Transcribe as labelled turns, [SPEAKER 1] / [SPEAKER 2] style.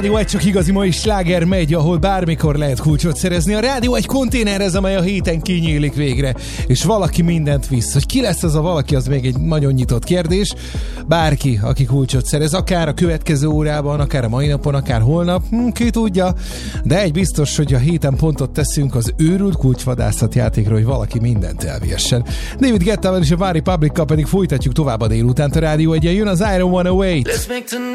[SPEAKER 1] Rádió egy csak igazi mai sláger megy, ahol bármikor lehet kulcsot szerezni. A rádió egy konténerhez, amely a héten kinyílik végre, és valaki mindent visz. Hogy ki lesz az a valaki, az még egy nagyon nyitott kérdés. Bárki, aki kulcsot szerez, akár a következő órában, akár a mai napon, akár holnap, ki tudja. De egy biztos, hogy a héten pontot teszünk az őrült kulcsvadászat játékra, hogy valaki mindent elviessen. David Guettával és a One Republic-kal pedig folytatjuk tovább a délutánt. A rádió egyen jön az I Don't Wanna Wait.